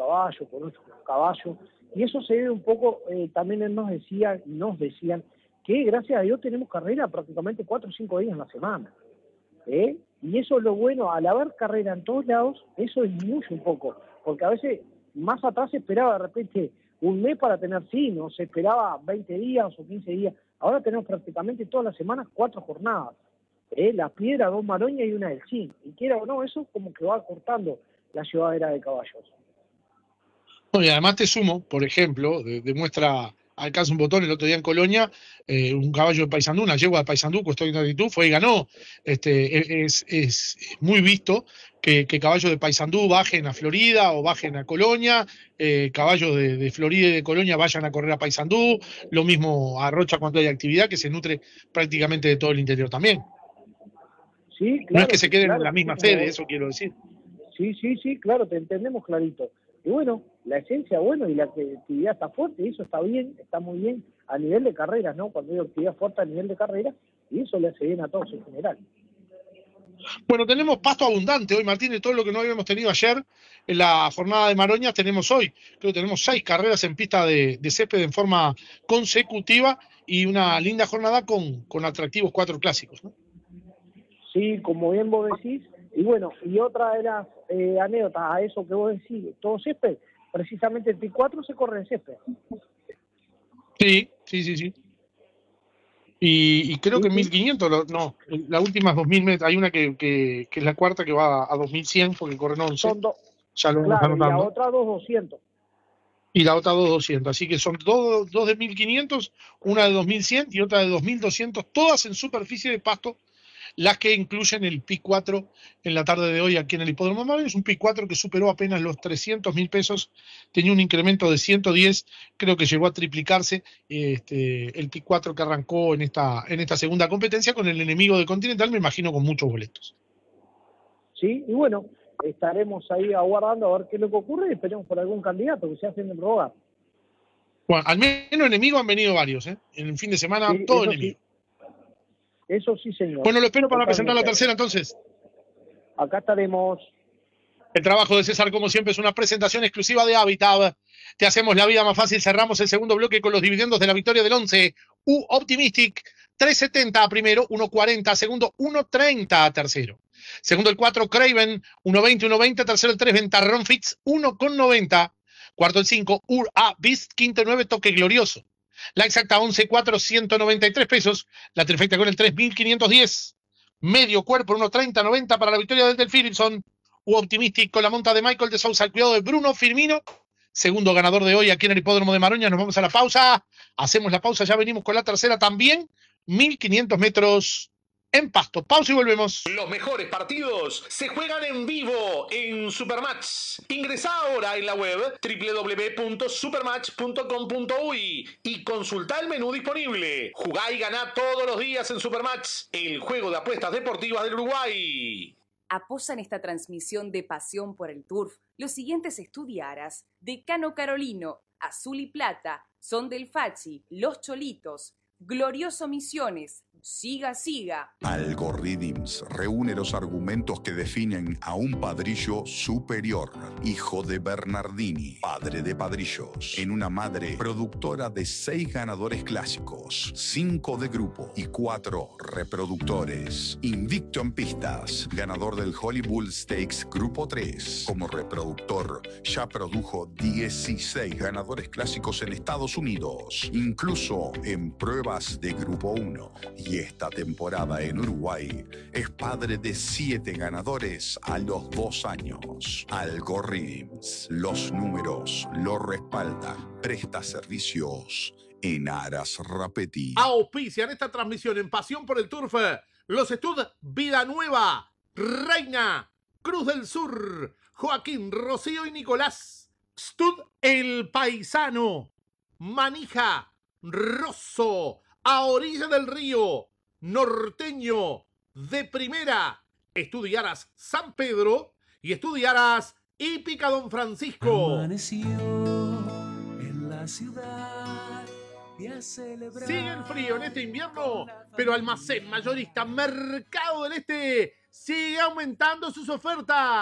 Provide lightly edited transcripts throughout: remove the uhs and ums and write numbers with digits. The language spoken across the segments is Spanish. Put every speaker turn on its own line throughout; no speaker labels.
caballo, con 8 caballos, y eso se debe un poco, también él nos decían que gracias a Dios tenemos carrera prácticamente 4 o 5 días en la semana, y eso es lo bueno, al haber carrera en todos lados, eso disminuye un poco, porque a veces más atrás se esperaba de repente un mes para tener no se esperaba 20 días o 15 días, ahora tenemos prácticamente todas las semanas 4 jornadas, la Piedra, 2 Maroña y una del CIN, y quiera o no, eso como que va cortando la llevadera de caballos.
Bueno, y además te sumo, por ejemplo, demuestra, alcanza un botón el otro día en Colonia, un caballo de Paysandú, una yegua de Paysandú, Cuestión de Actitud, fue y ganó. Es muy visto que caballos de Paysandú bajen a Florida o bajen a Colonia, caballos de Florida y de Colonia vayan a correr a Paysandú, lo mismo a Rocha cuando hay actividad, que se nutre prácticamente de todo el interior también.
Sí, claro,
no es que se queden
claro,
en la misma
como...
sede, eso quiero decir.
Sí, claro, te entendemos clarito. Y bueno, la esencia, bueno, y la actividad está fuerte, y eso está bien, está muy bien a nivel de carreras, ¿no? Cuando hay actividad fuerte a nivel de carrera, y eso le hace bien a todos en general.
Bueno, tenemos pasto abundante hoy, Martín, de todo lo que no habíamos tenido ayer en la jornada de Maroñas, tenemos hoy. Creo que tenemos 6 carreras en pista de césped en forma consecutiva y una linda jornada con atractivos 4 clásicos, ¿no?
Sí, como bien vos decís, y bueno, y otra de las anécdotas a eso que vos decís, todo césped, precisamente el T4 se corre en césped.
Sí. Y creo que en
Sí.
1500, no, la última es 2000 metros, hay una que es la cuarta que va a 2100 porque corren 11.
Son dos,
Ya lo vamos
claro,
anotando.
y la otra 2200.
Y la otra 2200, así que son dos de 1500, una de 2100 y otra de 2200, todas en superficie de pasto, las que incluyen el PIC 4 en la tarde de hoy aquí en el Hipódromo Maroñas. Es un PIC 4 que superó apenas los 300.000 pesos, tenía un incremento de 110, creo que llegó a triplicarse el PIC 4 que arrancó en esta segunda competencia con el enemigo de Continental, me imagino con muchos boletos.
Sí, y bueno, estaremos ahí aguardando a ver qué es lo que ocurre y esperemos por algún candidato que se hacen el rogar.
Bueno, al menos enemigos han venido varios, En el fin de semana,
Sí,
todo
eso
enemigo.
sí. Eso sí, señor.
Bueno, lo espero para
Totalmente.
presentar la tercera entonces.
Acá estaremos.
El trabajo de César, como siempre, es una presentación exclusiva de Habitat. Te hacemos la vida más fácil. Cerramos el segundo bloque con los dividendos de la victoria del 11. Optimistic, 3.70 a primero, 1.40 a segundo, 1.30 a tercero. Segundo el 4, Craven, 1.20. Tercero el 3, Ventarrón Fitz, 1.90. Cuarto el 5, Ur-A Beast. Quinto el 9, Toque Glorioso. La exacta 11.4, 193 pesos. La trifecta con el 3.510. Medio cuerpo, 1.30-90 para la victoria del Philipson. Optimistic con la monta de Michael de Sousa al cuidado de Bruno Firmino, segundo ganador de hoy aquí en el Hipódromo de Maroña. Nos vamos a la pausa, hacemos la pausa, ya venimos con la tercera también, 1500 metros en pasto. Pausa y volvemos.
Los mejores partidos se juegan en vivo en Supermatch. Ingresá ahora en la web www.supermatch.com.uy y consultá el menú disponible. Jugá y ganá todos los días en Supermatch, el juego de apuestas deportivas del Uruguay.
Apoyan esta transmisión de pasión por el turf los siguientes estudiaras: Decano Carolino, Azul y Plata, Son del Fachi, Los Cholitos, Glorioso Misiones, Siga.
Algorithms reúne los argumentos que definen a un padrillo superior, hijo de Bernardini, padre de padrillos, en una madre productora de 6 ganadores clásicos, 5 de grupo y 4 reproductores. Invicto en pistas, ganador del Hollywood Stakes Grupo 3. Como reproductor, ya produjo 16 ganadores clásicos en Estados Unidos, incluso en pruebas de Grupo 1. Y esta temporada en Uruguay es padre de 7 ganadores a los 2 años. Algorithms, los números lo respaldan. Presta servicios en Aras Rapetti.
Auspician esta transmisión en Pasión por el Turf los Stud Vida Nueva, Reina, Cruz del Sur, Joaquín, Rocío y Nicolás, Stud El Paisano, Manija, Rosso, A Orilla del Río, Norteño, De Primera, Estudiaras San Pedro y Estudiaras Hípica Don Francisco.
Amaneció en la ciudad y a celebrar.
Sigue el frío en este invierno, pero Almacén Mayorista Mercado del Este sigue aumentando sus ofertas.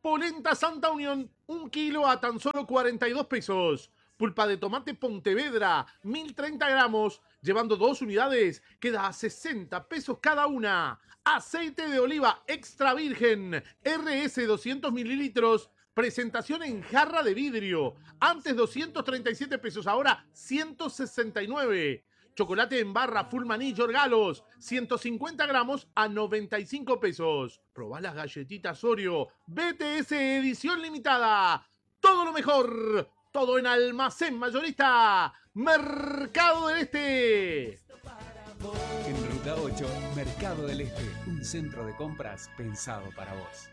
Polenta Santa Unión, 1 kilo a tan solo 42 pesos. Pulpa de tomate Pontevedra, 1030 gramos, llevando 2 unidades, queda a 60 pesos cada una. Aceite de oliva extra virgen, RS 200 mililitros, presentación en jarra de vidrio. Antes 237 pesos, ahora 169. Chocolate en barra Full Maní Yorgalos, 150 gramos a 95 pesos. Probá las galletitas Oreo, BTS edición limitada. Todo lo mejor, todo en Almacén Mayorista, Mercado del Este.
En Ruta 8, Mercado del Este, un centro de compras pensado para vos.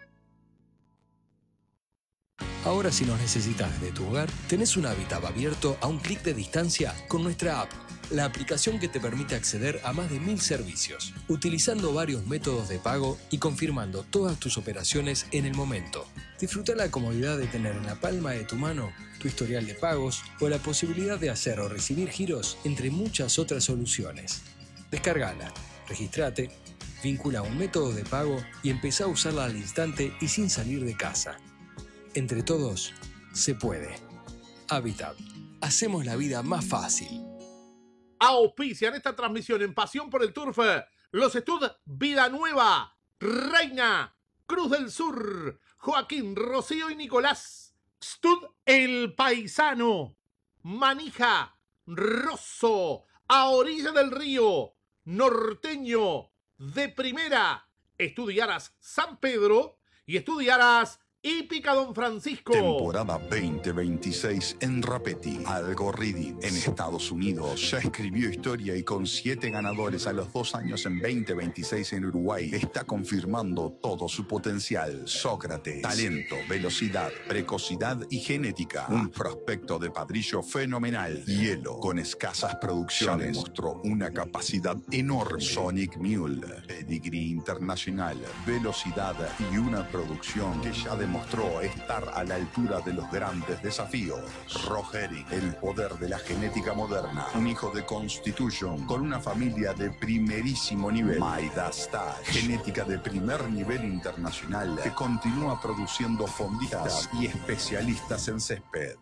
Ahora si nos necesitas desde tu hogar, tenés un hábitat abierto a un clic de distancia con nuestra app, la aplicación que te permite acceder a más de 1000 servicios, utilizando varios métodos de pago y confirmando todas tus operaciones en el momento. Disfruta la comodidad de tener en la palma de tu mano tu historial de pagos o la posibilidad de hacer o recibir giros entre muchas otras soluciones. Descárgala, registrate, vincula un método de pago y empezá a usarla al instante y sin salir de casa. Entre todos, se puede. Habitat. Hacemos la vida más fácil.
Auspician esta transmisión en Pasión por el Turf los Stud Vida Nueva, Reina, Cruz del Sur, Joaquín, Rocío y Nicolás. Stud El Paisano, Manija, Rosso, A Orilla del Río, Norteño, De Primera, Estudiaras San Pedro y Estudiaras Hípica Don Francisco.
Temporada 2026 en Rapetti. Algo Reading en Estados Unidos. Ya escribió historia y con 7 ganadores a los 2 años en 2026 en Uruguay está confirmando todo su potencial. Sócrates, talento, velocidad, precocidad y genética. Un prospecto de padrillo fenomenal. Hielo, con escasas producciones, demostró una capacidad enorme. Sonic Mule, pedigree internacional, velocidad y una producción que ya demostró estar a la altura de los grandes desafíos. Rogeri, el poder de la genética moderna. Un hijo de Constitution con una familia de primerísimo nivel. Maidastar, genética de primer nivel internacional que continúa produciendo fondistas y especialistas en césped.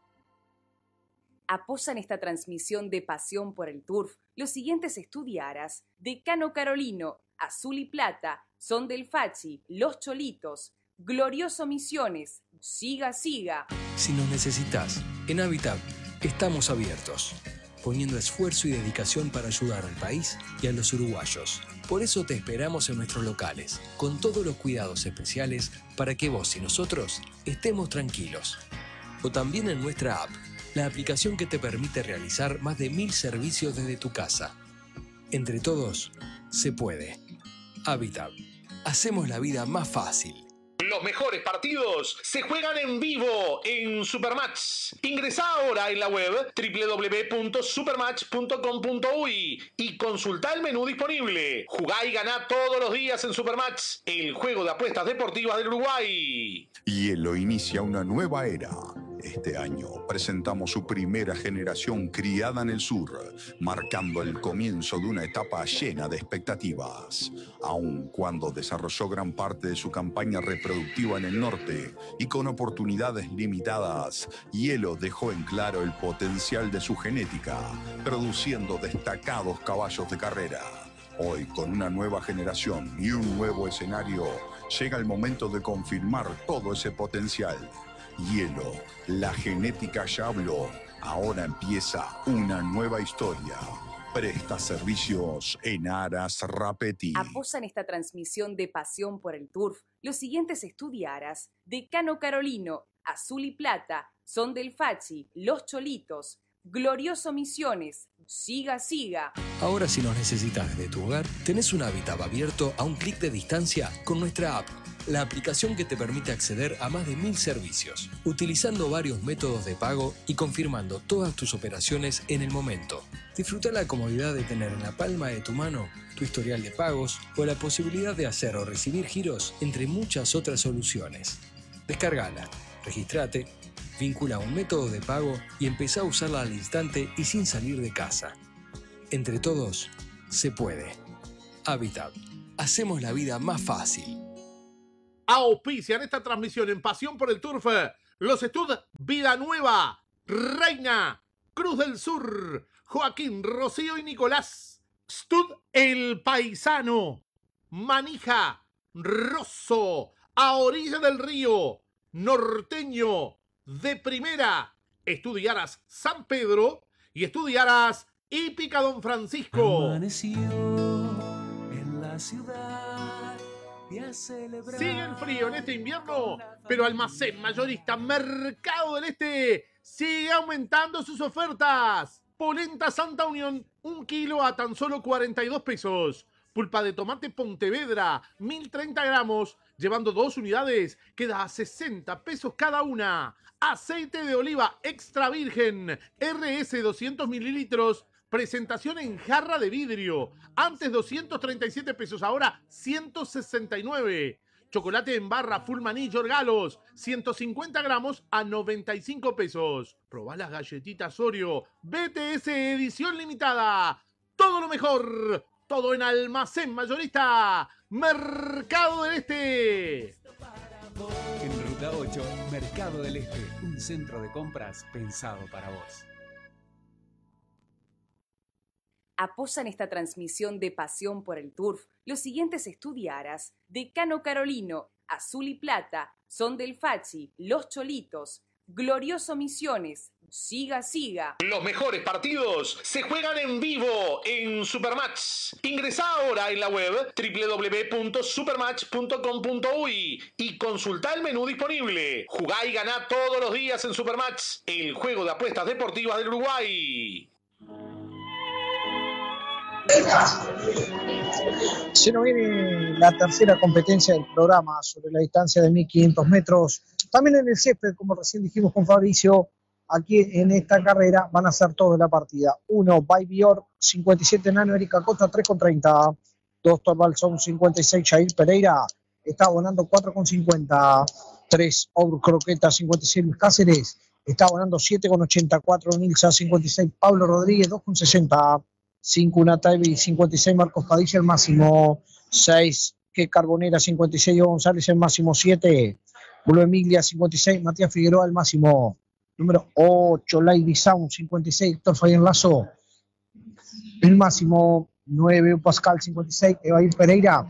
Apoyan esta transmisión de Pasión por el Turf los siguientes estudiaras: Decano Carolino, Azul y Plata, Son del Fachi, Los Cholitos, Glorioso Misiones, Siga Siga.
Si nos necesitas, en Habitat estamos abiertos, poniendo esfuerzo y dedicación para ayudar al país y a los uruguayos. Por eso te esperamos en nuestros locales, con todos los cuidados especiales para que vos y nosotros estemos tranquilos. O también en nuestra app, la aplicación que te permite realizar más de 1000 servicios desde tu casa. Entre todos, se puede. Habitat. Hacemos la vida más fácil.
Los mejores partidos se juegan en vivo en Supermatch. Ingresá ahora en la web www.supermatch.com.uy y consultá el menú disponible. Jugá y ganá todos los días en Supermatch, el juego de apuestas deportivas del Uruguay.
Hielo inicia una nueva era. Este año presentamos su primera generación criada en el sur, marcando el comienzo de una etapa llena de expectativas. Aun cuando desarrolló gran parte de su campaña reproductiva en el norte y con oportunidades limitadas, Hielo dejó en claro el potencial de su genética, produciendo destacados caballos de carrera. Hoy, con una nueva generación y un nuevo escenario, llega el momento de confirmar todo ese potencial. Hielo, la genética ya habló. Ahora empieza una nueva historia. Presta servicios en Aras Rapetti.
Apoyan esta transmisión de Pasión por el Turf los siguientes estudiaras: Decano Carolino, Azul y Plata, Son del Fachi, Los Cholitos, Glorioso Misiones, Siga Siga.
Ahora si nos necesitas desde tu hogar, tenés un hábitat abierto a un clic de distancia con nuestra app, la aplicación que te permite acceder a más de 1000 servicios, utilizando varios métodos de pago y confirmando todas tus operaciones en el momento. Disfruta la comodidad de tener en la palma de tu mano tu historial de pagos o la posibilidad de hacer o recibir giros entre muchas otras soluciones. Descárgala, registrate, vincula un método de pago y empezá a usarla al instante y sin salir de casa. Entre todos, se puede. Habitat. Hacemos la vida más fácil.
Auspician esta transmisión en Pasión por el Turf los Stud Vida Nueva, Reina, Cruz del Sur, Joaquín, Rocío y Nicolás. Stud El Paisano, Manija, Rosso, A Orilla del Río, Norteño, De Primera, Estudiaras San Pedro y Estudiaras Hípica Don Francisco.
Amaneció en la ciudad y a celebrar.
Sigue el frío en este invierno, pero Almacén Mayorista Mercado del Este sigue aumentando sus ofertas. Polenta Santa Unión, 1 kilo a tan solo 42 pesos. Pulpa de tomate Pontevedra, 1030 gramos, llevando 2 unidades, queda a 60 pesos cada una. Aceite de oliva extra virgen, RS 200 mililitros, presentación en jarra de vidrio. Antes 237 pesos, ahora 169. Chocolate en barra Full Maní Yorgalos, 150 gramos a 95 pesos. Probá las galletitas Oreo, BTS edición limitada. Todo lo mejor, todo en Almacén Mayorista Mercado del Este.
En Ruta 8, Mercado del Este, un centro de compras pensado para vos.
Apoyan esta transmisión de Pasión por el Turf los siguientes estudiaras: Decano Carolino, Azul y Plata, Son del Fachi, Los Cholitos, Glorioso Misiones, Siga Siga.
Los mejores partidos se juegan en vivo en Supermatch. Ingresá ahora en la web www.supermatch.com.uy y consultá el menú disponible. Jugá y ganá todos los días en Supermatch, el juego de apuestas deportivas del Uruguay.
Se nos viene la tercera competencia del programa sobre la distancia de 1500 metros. También en el césped, como recién dijimos con Fabricio, aquí en esta carrera van a ser todos de la partida. 1, Baybior, 57, Nano Erika Costa, 3,30. 2, Torvalson, 56, Jair Pereira, está abonando 4,50. 3, Obru Croqueta, 56, Luis Cáceres, está abonando 7,84. Nilsa, 56, Pablo Rodríguez, 2,60. 5, Unataibi, 56, Marcos Padilla, el máximo. 6, Que Carbonera, 56, González, el máximo. 7, Blue Emilia, 56, Matías Figueroa, el máximo. Número 8, Lady Sound, 56, Héctor Fabián Lazo, el máximo. 9, Pascal, 56, Evair Pereira,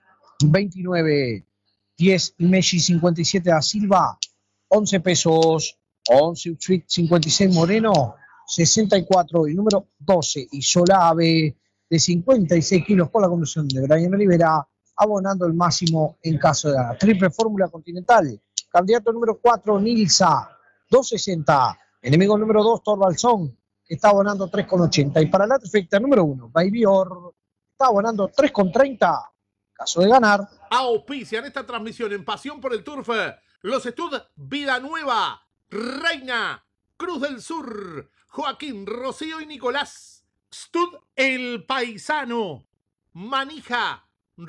29. 10, Messi, 57, Da Silva, 11 pesos. 11, Utrecht, 56, Moreno, 64. Y número 12, Isola Ave, de 56 kilos, por la conducción de Brian Olivera, abonando el máximo en caso de la triple fórmula continental. Candidato número 4, Nilsa, 2.60. Enemigo número 2, Torvalson, que está abonando 3,80. Y para la trifecta número 1, Baybior, está abonando 3,30. Caso de ganar.
Auspician esta transmisión en Pasión por el Turf los Stud Vida Nueva, Reina, Cruz del Sur, Joaquín, Rocío y Nicolás. Stud El Paisano, Manija,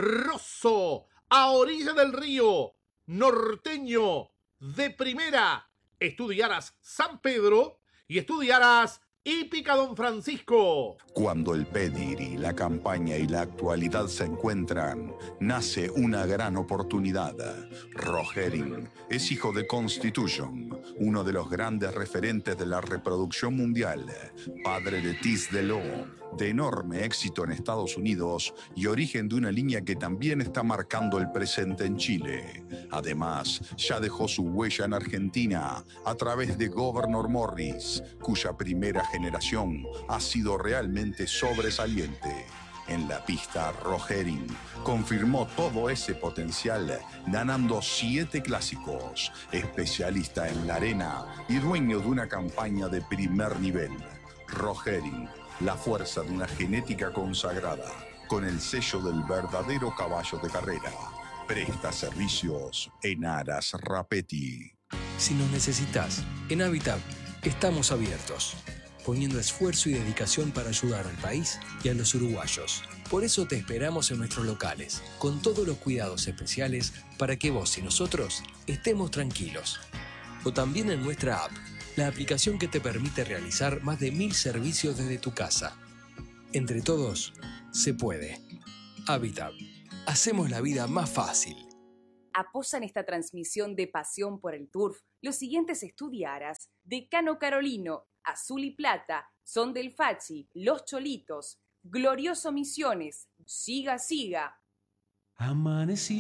Rosso, A Orilla del Río, Norteño, De Primera, Estudiaras San Pedro y Estudiaras Hípica Don Francisco.
Cuando el pedigrí, la campaña y la actualidad se encuentran, nace una gran oportunidad. Rogering es hijo de Constitution, uno de los grandes referentes de la reproducción mundial, padre de Tis de Lo, de enorme éxito en Estados Unidos y origen de una línea que también está marcando el presente en Chile. Además, ya dejó su huella en Argentina a través de Governor Morris, cuya primera generación ha sido realmente sobresaliente. En la pista, Rogering confirmó todo ese potencial, ganando 7 clásicos, especialista en la arena y dueño de una campaña de primer nivel. Rogering, la fuerza de una genética consagrada, con el sello del verdadero caballo de carrera. Presta servicios en Aras Rapetti.
Si nos necesitas, en Habitat estamos abiertos, poniendo esfuerzo y dedicación para ayudar al país y a los uruguayos. Por eso te esperamos en nuestros locales, con todos los cuidados especiales para que vos y nosotros estemos tranquilos. O también en nuestra app, la aplicación que te permite realizar más de 1000 servicios desde tu casa. Entre todos, se puede. Habitat. Hacemos la vida más fácil.
Apoyan esta transmisión de Pasión por el Turf los siguientes estudiaras de Cano Carolino, Azul y Plata, Son del Fachi, Los Cholitos, Glorioso Misiones, Siga Siga.
Amaneció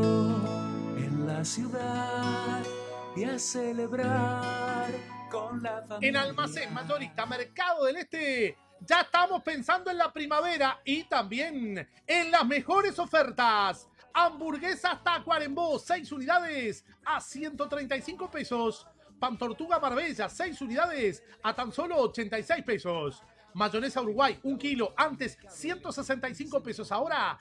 en la ciudad y a celebrar con la familia.
En Almacén Mayorista Mercado del Este ya estamos pensando en la primavera y también en las mejores ofertas. Hamburguesas Tacuarembó, 6 unidades a 135 pesos. Pan Tortuga Marbella, 6 unidades a tan solo 86 pesos. Mayonesa Uruguay, 1 kilo, antes 165 pesos, ahora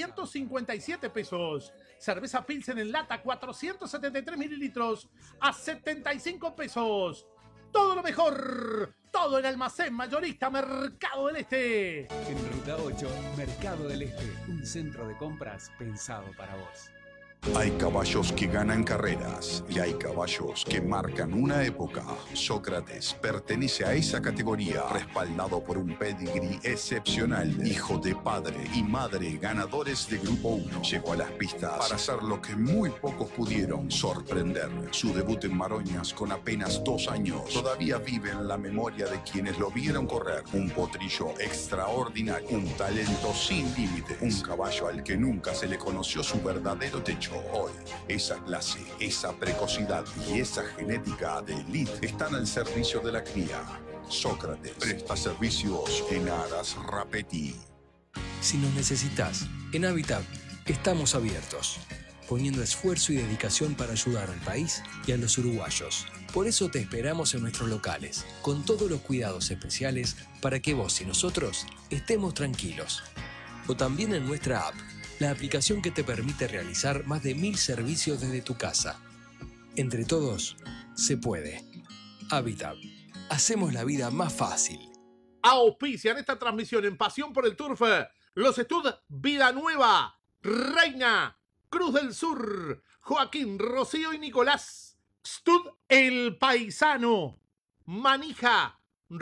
157 pesos. Cerveza Pilsen en lata, 473 mililitros a 75 pesos. Todo lo mejor, todo en Almacén Mayorista Mercado del Este.
En Ruta 8, Mercado del Este, un centro de compras pensado para vos.
Hay caballos que ganan carreras y hay caballos que marcan una época. Sócrates pertenece a esa categoría, respaldado por un pedigrí excepcional. Hijo de padre y madre ganadores de Grupo 1. Llegó a las pistas para hacer lo que muy pocos pudieron, sorprender. Su debut en Maroñas con apenas 2 años todavía vive en la memoria de quienes lo vieron correr. Un potrillo extraordinario, un talento sin límites, un caballo al que nunca se le conoció su verdadero techo. Hoy, esa clase, esa precocidad y esa genética de elite están al servicio de la cría. Sócrates presta servicios en Aras Rapetti.
Si nos necesitas, en Habitat estamos abiertos, poniendo esfuerzo y dedicación para ayudar al país y a los uruguayos. Por eso te esperamos en nuestros locales, con todos los cuidados especiales para que vos y nosotros estemos tranquilos. O también en nuestra app, la aplicación que te permite realizar más de 1000 servicios desde tu casa. Entre todos, se puede. Habitat. Hacemos la vida más fácil.
Auspician esta transmisión en Pasión por el Turf los Stud Vida Nueva, Reina, Cruz del Sur, Joaquín, Rocío y Nicolás. Stud El Paisano, Manija,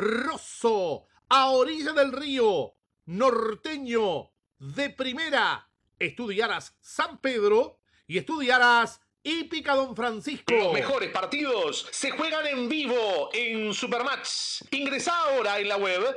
Rosso, A Orilla del Río, Norteño, De Primera. Estudiaras San Pedro y estudiaras Hípica Don Francisco.
Los mejores partidos se juegan en vivo en Supermatch. Ingresá ahora en la web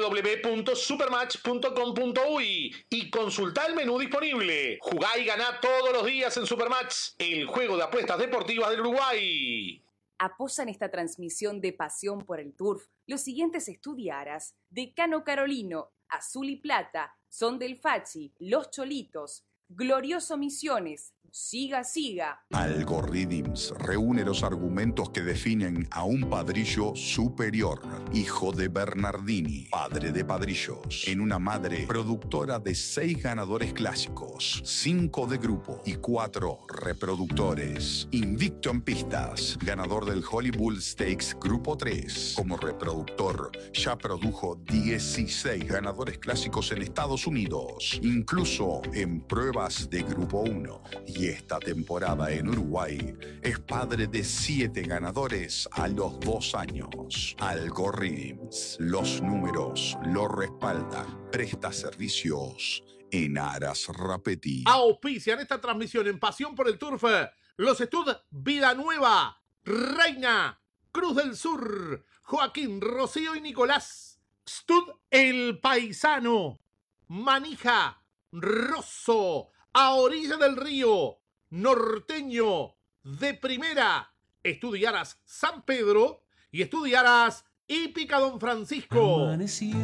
www.supermatch.com.uy y consultá el menú disponible. Jugá y ganá todos los días en Supermatch, el juego de apuestas deportivas del Uruguay.
Apoyan esta transmisión de Pasión por el Turf los siguientes estudiaras de Cano Carolino, Azul y Plata, Son del Fachi, Los Cholitos, Glorioso Misiones, Siga Siga.
Algorithms reúne los argumentos que definen a un padrillo superior, hijo de Bernardini, padre de padrillos, en una madre productora de 6 ganadores clásicos, 5 de grupo y 4 reproductores. Invicto en pistas, ganador del Hollywood Stakes Grupo 3. Como reproductor, ya produjo 16 ganadores clásicos en Estados Unidos, incluso en pruebas de Grupo 1. Y esta temporada en Uruguay es padre de 7 ganadores a los 2 años. Algorithms, los números lo respaldan. Presta servicios en Aras Rapetti.
Auspician esta transmisión en Pasión por el Turf los Stud Vida Nueva, Reina, Cruz del Sur, Joaquín, Rocío y Nicolás. Stud El Paisano, Manija, Rosso, A Orilla del Río, Norteño, De Primera. Estudiaras San Pedro y estudiaras Hípica Don Francisco.
Amaneció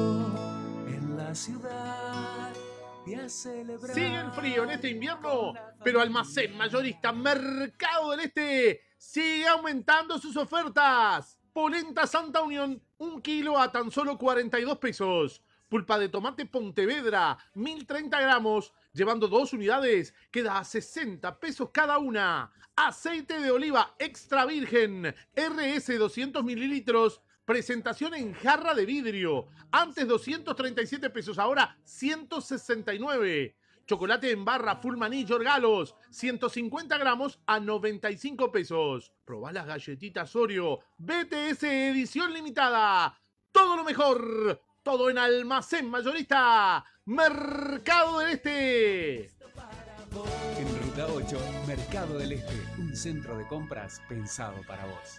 en la ciudad y a celebrar.
Sigue el frío en este invierno, pero Almacén Mayorista Mercado del Este sigue aumentando sus ofertas. Polenta Santa Unión, 1 kilo a tan solo 42 pesos. Pulpa de tomate Pontevedra, 1030 gramos, llevando 2 unidades, queda a 60 pesos cada una. Aceite de oliva extra virgen, RS 200 mililitros, presentación en jarra de vidrio. Antes 237 pesos, ahora 169. Chocolate en barra Full Maní Yorgalos, 150 gramos a 95 pesos. Probá las galletitas Oreo, BTS edición limitada. Todo lo mejor. Todo en Almacén Mayorista Mercado del Este.
En Ruta 8, Mercado del Este, un centro de compras pensado para vos.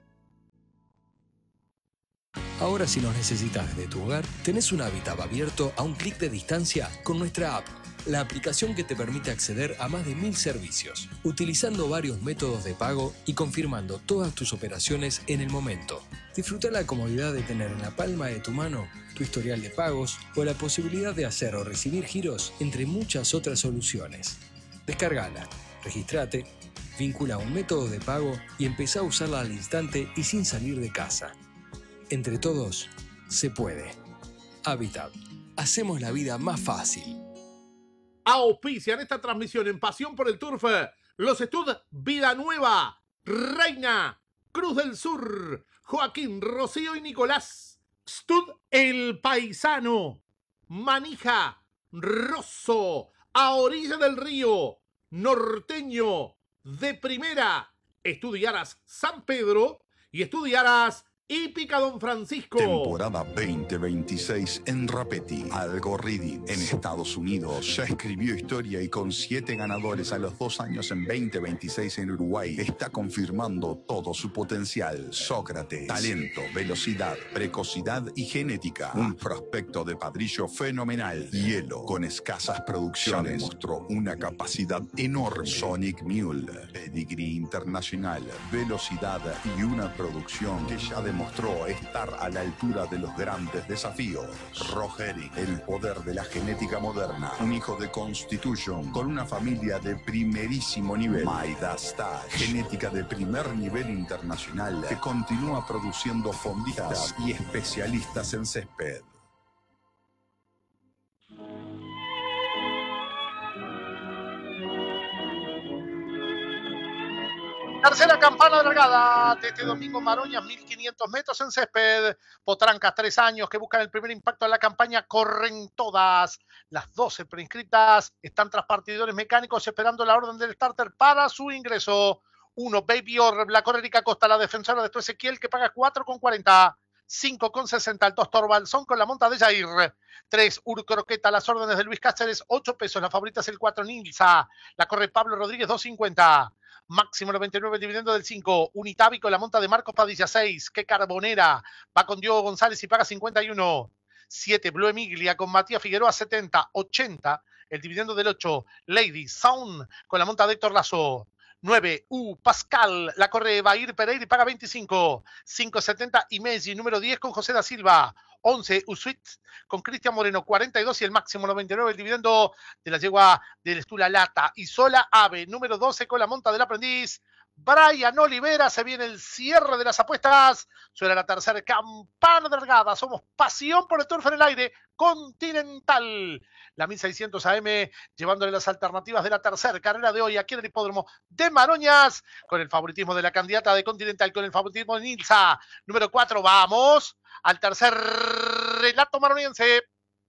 Ahora si nos necesitas desde tu hogar, tenés un hábitat abierto a un clic de distancia con nuestra app, la aplicación que te permite acceder a más de 1000 servicios, utilizando varios métodos de pago y confirmando todas tus operaciones en el momento. Disfruta la comodidad de tener en la palma de tu mano tu historial de pagos o la posibilidad de hacer o recibir giros entre muchas otras soluciones. Descárgala, registrate, vincula un método de pago y empezá a usarla al instante y sin salir de casa. Entre todos, se puede. Habitat. Hacemos la vida más fácil.
Auspician esta transmisión en Pasión por el Turf los Stud Vida Nueva, Reina, Cruz del Sur, Joaquín, Rocío y Nicolás, Stud El Paisano, Manija, Rosso, A Orilla del Río, Norteño, De Primera, Estudiaras San Pedro y Estudiaras Hípica Don Francisco.
Temporada 2026 en Rapetti. Algo Reading en Estados Unidos. Ya escribió historia y con 7 ganadores a los 2 años en 2026 en Uruguay está confirmando todo su potencial. Sócrates, talento, velocidad, precocidad y genética. Un prospecto de padrillo fenomenal. Hielo, con escasas producciones, mostró una capacidad enorme. Sonic Mule, pedigree internacional, velocidad y una producción que ya demostró estar a la altura de los grandes desafíos. Rogeri, el poder de la genética moderna. Un hijo de Constitution con una familia de primerísimo nivel. Midas Touch, genética de primer nivel internacional que continúa produciendo fondistas y especialistas en césped.
Tercera campana alargada de este domingo, Maroñas, 1500 metros en césped. Potrancas, 3 años, que buscan el primer impacto en la campaña. Corren todas. Las 12 preinscritas están tras partidores mecánicos esperando la orden del starter para su ingreso. 1, Baby Orb, la corre Erika Costa, la defensora de tu Ezequiel, que paga 4,40. 5,60 el 2 Torvalson con la monta de Jair. 3, Urcroqueta, las órdenes de Luis Cáceres, 8 pesos. La favorita es el 4, Nilsa. La corre Pablo Rodríguez, 2,50. Máximo 99 el dividendo del 5. Unitábico, la monta de Marcos Padilla, 6. Que Carbonera. Va con Diego González y paga 51. 7, Blue Emiglia con Matías Figueroa, 70. 80 el dividendo del 8. Lady Sound con la monta de Héctor Lazo. 9, Pascal, la corre Bair Pereira y paga 25. 5,70 y Messi, número 10 con José da Silva. 11, Usuit con Cristian Moreno, 42 y el máximo 99 el dividendo de la yegua del Estula Lata. Y Sola Ave, número 12 con la monta del aprendiz Brian Olivera. Se viene el cierre de las apuestas. Suena la tercera campana delgada. Somos Pasión por el Turf en el aire continental. La 1600 AM llevándole las alternativas de la tercera carrera de hoy aquí en el hipódromo de Maroñas, con el favoritismo de la candidata de Continental, con el favoritismo de Nilsa. Número 4, vamos al tercer relato maroniense.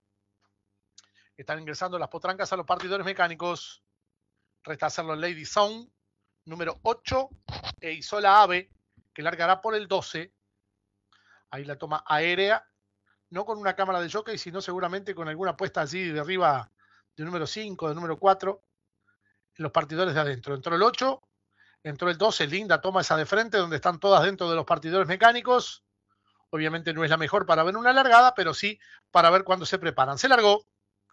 Están ingresando las potrancas a los partidores mecánicos. Resta hacerlo Lady Sound, número 8, e Isola Ave, que largará por el 12. Ahí la toma aérea, no con una cámara de jockey, sino seguramente con alguna puesta allí de arriba de número 5, de número 4, en los partidores de adentro. Entró el 8, entró el 12, linda toma esa de frente, donde están todas dentro de los partidores mecánicos. Obviamente no es la mejor para ver una largada, pero sí para ver cuándo se preparan. Se largó.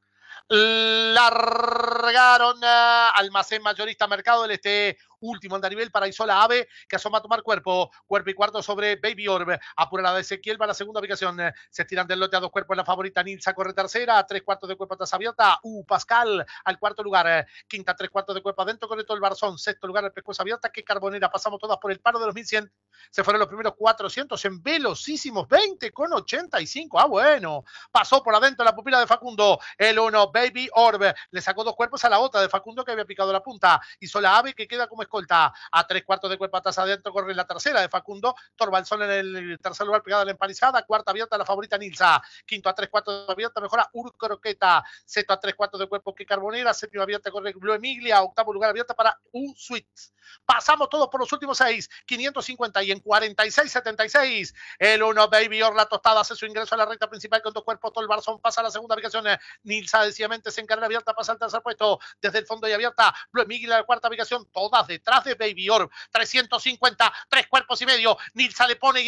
Largaron Almacén Mayorista Mercado del Este. Último andarivel para Isola Ave, que asoma a tomar cuerpo y cuarto sobre Baby Orb. Apura la de Ezequiel, va a la segunda ubicación. Se estiran del lote a 2 cuerpos la favorita Nilsa, corre tercera, a 3/4 de cuerpo atrás abierta. Pascal al cuarto lugar. Quinta, 3/4 de cuerpo adentro, correcto el Barzón. Sexto lugar el pescuezo abierta. Que Carbonera, pasamos todas por el paro de los 1100. Se fueron los primeros 400 en velocísimos 20,85. Bueno, pasó por adentro la pupila de Facundo. El 1, Baby Orb, le sacó 2 cuerpos a la otra de Facundo, que había picado la punta. Isola Ave, que queda como escolta. A 3/4 de cuerpo atrás adentro corre la tercera de Facundo. Torvalsón en el tercer lugar pegada a la empanizada. Cuarta abierta la favorita Nilsa. Quinto a 3/4 de abierta mejora Urcroqueta. Sexto a 3/4 de cuerpo que Carbonera. Séptimo abierta corre Blue Emiglia. Octavo lugar abierta para U-Suites. Pasamos todos por los últimos 6. 550 y en 46.76. El 1 Baby Or, la tostada, hace su ingreso a la recta principal con 2 cuerpos. Tolbarzón pasa a la segunda ubicación. Nilsa decididamente en carrera abierta pasa al tercer puesto. Desde el fondo y abierta. Blue Emiglia la cuarta ubicación. Todas detrás de Baby Or. 350, 3 cuerpos y medio. Nilsa le pone